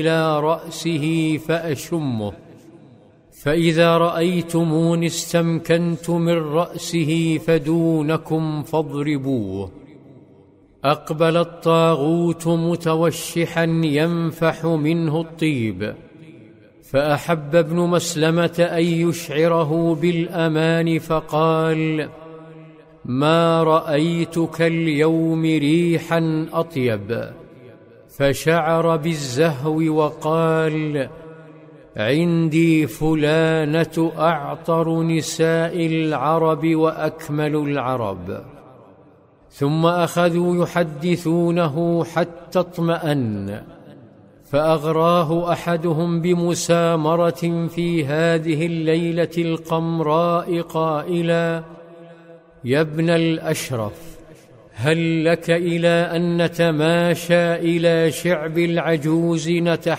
إلى رأسه فأشمه، فإذا رأيتموني استمكنت من رأسه فدونكم فاضربوه. أقبل الطاغوت متوشحا ينفح منه الطيب، فأحب ابن مسلمة أن يشعره بالأمان فقال: ما رأيتك اليوم ريحا أطيب، فشعر بالزهو وقال: عندي فلانة أعطر نساء العرب وأكمل العرب. ثم أخذوا يحدثونه حتى اطمأن، فأغراه أحدهم بمسامرة في هذه الليلة القمراء قائلا: يا ابن الأشرف، هل لك إلى أن نتماشى إلى شعب العجوز